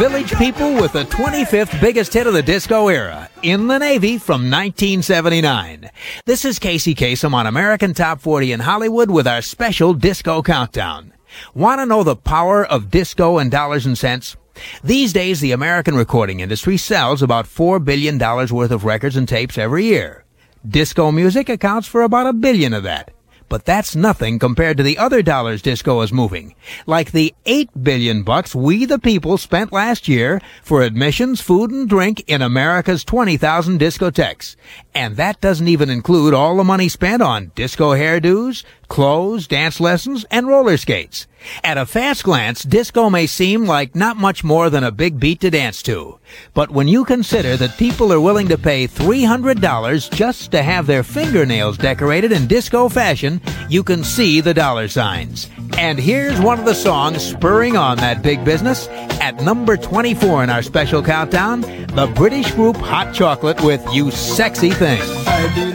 Village People with the 25th biggest hit of the disco era, In the Navy from 1979. This is Casey Kasem on American Top 40 in Hollywood with our special Disco Countdown. Want to know the power of disco in dollars and cents? These days, the American recording industry sells about $4 billion worth of records and tapes every year. Disco music accounts for about $1 billion of that. But that's nothing compared to the other dollars disco is moving, like the $8 billion we the people spent last year for admissions, food, and drink in America's 20,000 discotheques. And that doesn't even include all the money spent on disco hairdos, clothes, dance lessons, and roller skates. At a fast glance, disco may seem like not much more than a big beat to dance to. But when you consider that people are willing to pay $300 just to have their fingernails decorated in disco fashion, you can see the dollar signs. And here's one of the songs spurring on that big business. At number 24 in our special countdown, the British group Hot Chocolate with You Sexy Thing.